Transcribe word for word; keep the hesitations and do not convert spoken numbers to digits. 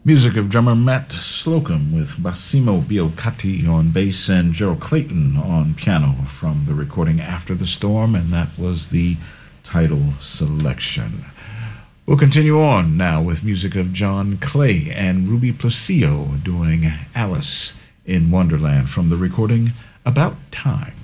Music of drummer Matt Slocum with Massimo Biolcati on bass and Gerald Clayton on piano from the recording After the Storm, and that was the title selection. We'll continue on now with music of John Clay and Ruby Placio doing Alice in Wonderland from the recording About Time.